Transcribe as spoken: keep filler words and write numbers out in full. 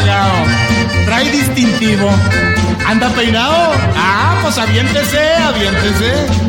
pagado. Trae distintivo. ¿Anda peinado? Ah, pues aviéntese, aviéntese.